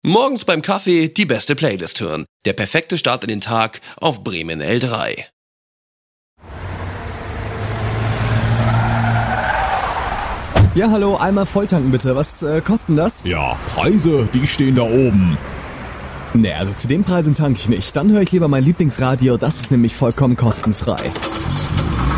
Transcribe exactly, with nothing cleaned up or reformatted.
Morgens beim Kaffee die beste Playlist hören. Der perfekte Start in den Tag auf Bremen L drei. Ja, hallo, einmal volltanken bitte. Was äh, kosten das? Ja, Preise, die stehen da oben. Ne, also zu den Preisen tanke ich nicht. Dann höre ich lieber mein Lieblingsradio, das ist nämlich vollkommen kostenfrei.